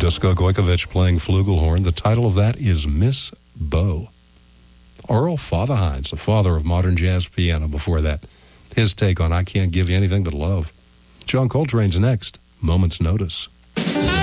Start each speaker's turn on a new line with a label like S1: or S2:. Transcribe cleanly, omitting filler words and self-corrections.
S1: Dusko Gojkovic playing flugelhorn. The title of that is Miss Bo. Earl Fatherhines, the father of modern jazz piano before that. His take on I Can't Give You Anything But Love. John Coltrane's next, Moment's Notice.